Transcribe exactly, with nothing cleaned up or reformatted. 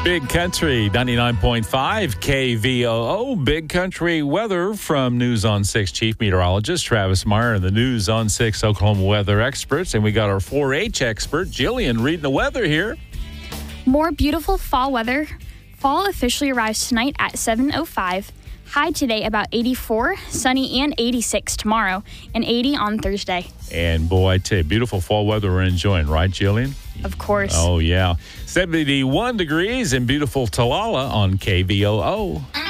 Big Country, ninety-nine point five K V O O. Big Country weather from News on six Chief Meteorologist Travis Meyer and the News on six Oklahoma weather experts. And we got our four H expert, Jillian, reading the weather here. More beautiful fall weather. Fall officially arrives tonight at seven oh five. High today about eighty-four, sunny and eighty-six tomorrow, and eighty on Thursday. And boy, I tell you, beautiful fall weather we're enjoying, right, Jillian? Of course. Oh, yeah. seventy-one degrees in beautiful Talala on K V O O.